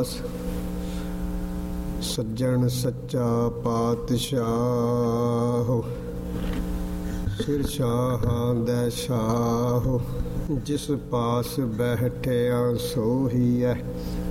ਰਵਿਦਾਸ। ਸੱਜਣ ਸੱਚਾ ਪਾਤਸ਼ਾਹ, ਸਿਰ ਸ਼ਾਹਾਂ ਦੈ ਸ਼ਾਹ। ਜਿਸ ਪਾਸ ਬੈਠਿਆ ਸੋਹੀਐ,